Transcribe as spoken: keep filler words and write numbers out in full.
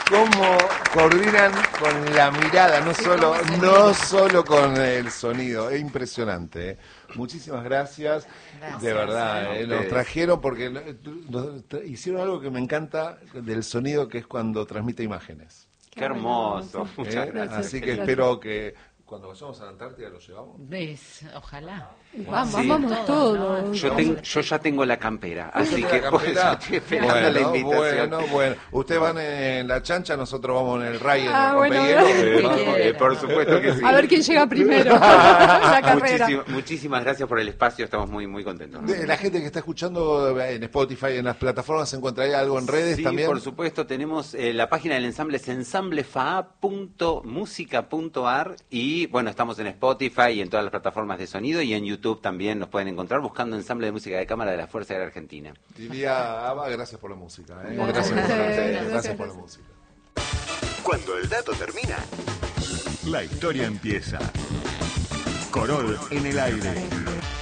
cómo coordinan con la mirada, no solo, no solo con el sonido. Es impresionante, ¿eh? Muchísimas gracias. Gracias. De verdad, eh, nos trajeron porque nos tra- hicieron algo que me encanta del sonido, que es cuando transmite imágenes. Qué hermoso. ¿Eh? Muchas gracias. Así que Gracias. espero que cuando vayamos a la Antártida lo llevamos. ¿Ves? Ojalá. Vamos, Sí. vamos todos. Yo, ten- yo ya tengo la campera, así ¿Tiene que la pues, campera? estoy esperando Bueno, la invitación. bueno, bueno. Ustedes van en la chancha, nosotros vamos en el ray, en Ah, el bueno, rompehielo. bueno. Eh, Eh, por supuesto que sí. A ver quién llega primero. La carrera. Muchísima- muchísimas gracias por el espacio, estamos muy muy contentos. De- La gente que está escuchando en Spotify, en las plataformas, ¿se encontraría algo en redes Sí, también? por supuesto, tenemos eh, la página del ensamble, es ensamblefa punto musica punto ar y bueno, estamos en Spotify y en todas las plataformas de sonido y en YouTube también nos pueden encontrar buscando Ensamble de Música de Cámara de la Fuerza Aérea Argentina. Diría Ava, gracias por la música. ¿eh? Gracias. Gracias, por, Gracias. gracias, gracias por la música. Cuando el dato termina, La historia empieza. Corol en el aire.